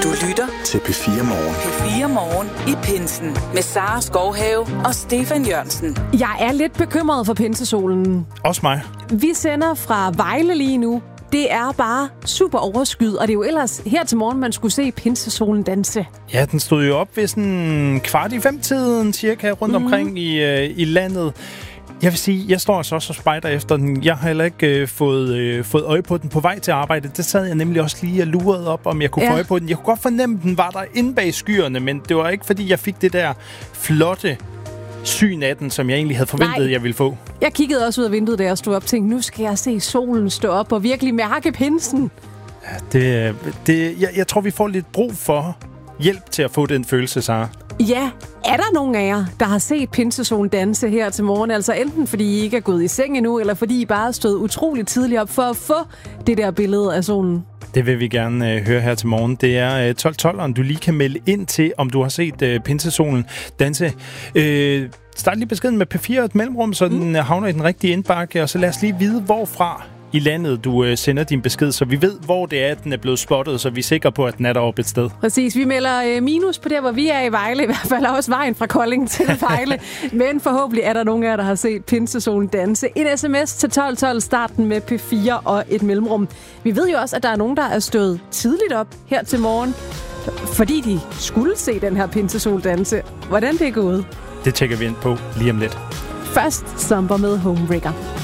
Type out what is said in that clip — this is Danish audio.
Du lytter til P4 Morgen. P4 Morgen i pinsen med Sara Skovhave og Stefan Jørgensen. Jeg er lidt bekymret for pinsesolen. Også mig. Vi sender fra Vejle lige nu. Det er bare super overskyet, og det er jo ellers her til morgen, man skulle se pinsesolen danse. Ja, den stod jo op ved sådan 4:45-tiden cirka rundt omkring i landet. Jeg vil sige, jeg står altså også og spejder efter den. Jeg har heller ikke fået øje på den på vej til arbejde. Det sad jeg nemlig også lige og lurede op, om jeg kunne få øje på den. Jeg kunne godt fornemme, den var der inde bag skyerne, men det var ikke, fordi jeg fik det der flotte syn af den, som jeg egentlig havde forventet, jeg ville få. Jeg kiggede også ud af vinduet, da jeg stod op og tænkte, nu skal jeg se solen stå op og virkelig mærke pinsen. Ja, jeg tror, vi får lidt brug for hjælp til at få den følelse, Sara. Ja, er der nogen af jer, der har set pinsesolen danse her til morgen? Altså enten fordi I ikke er gået i seng endnu, eller fordi I bare stod utroligt tidligt op for at få det der billede af solen? Det vil vi gerne høre her til morgen. Det er 12:12'eren, du lige kan melde ind til, om du har set pinsesolen danse. Start lige beskeden med P4 et mellemrum, så den havner i den rigtige indbakke, og så lad os lige vide, hvorfra i landet du sender din besked, så vi ved, hvor det er, at den er blevet spottet, så vi er sikre på, at den er deroppe et sted. Præcis. Vi melder minus på der, hvor vi er i Vejle. I hvert fald også vejen fra Kolding til Vejle. Men forhåbentlig er der nogen af jer, der har set pinsesolen danse. En sms til 12:12, starten med P4 og et mellemrum. Vi ved jo også, at der er nogen, der er stået tidligt op her til morgen, fordi de skulle se den her pinsesol danse. Hvordan det er gået? Det tjekker vi ind på lige om lidt. Først Zomber med Homewrecker.